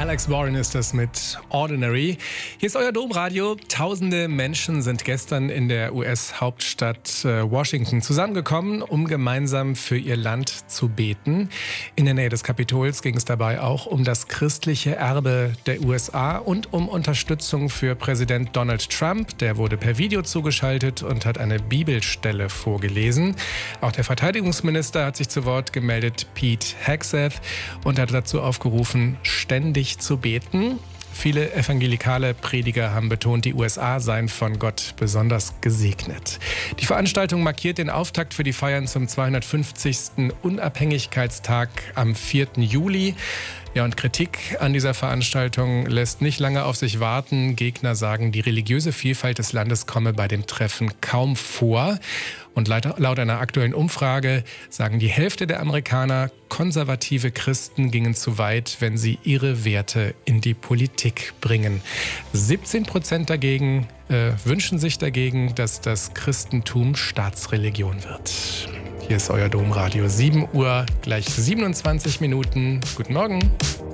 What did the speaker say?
Alex Warren ist das mit Ordinary. Hier ist euer Domradio. Tausende Menschen sind gestern in der US-Hauptstadt Washington zusammengekommen, um gemeinsam für ihr Land zu beten. In der Nähe des Kapitols ging es dabei auch um das christliche Erbe der USA und um Unterstützung für Präsident Donald Trump. Der wurde per Video zugeschaltet und hat eine Bibelstelle vorgelesen. Auch der Verteidigungsminister hat sich zu Wort gemeldet, Pete Hegseth, und hat dazu aufgerufen, ständig zu beten. Viele evangelikale Prediger haben betont, die USA seien von Gott besonders gesegnet. Die Veranstaltung markiert den Auftakt für die Feiern zum 250. Unabhängigkeitstag am 4. Juli. Ja, und Kritik an dieser Veranstaltung lässt nicht lange auf sich warten. Gegner sagen, die religiöse Vielfalt des Landes komme bei dem Treffen kaum vor. Und laut einer aktuellen Umfrage sagen die Hälfte der Amerikaner, konservative Christen gingen zu weit, wenn sie ihre Werte in die Politik bringen. 17% dagegen wünschen sich dagegen, dass das Christentum Staatsreligion wird. Hier ist euer Domradio, 7 Uhr, gleich 27 Minuten. Guten Morgen.